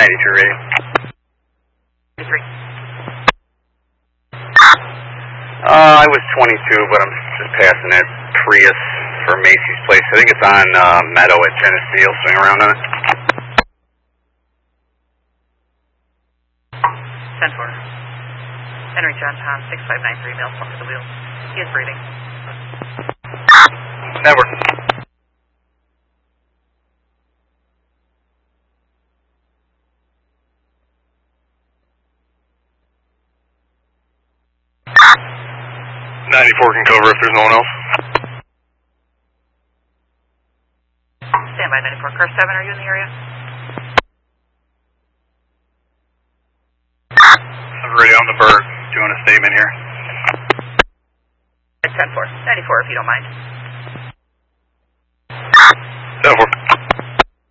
92 rating. 93. I was 22, but I'm just passing that Prius for Macy's place. I think it's on Meadow at Genesee. I'll swing around on it. 10-4. Henry John Tom, 6593, male, smoke to the wheels. He is breathing. Network. Can cover if there's no one else. Stand by 94. Car 7, are you in the area? I'm ready on the bird, doing a statement here. 10-4. 94 if you don't mind. 10-4.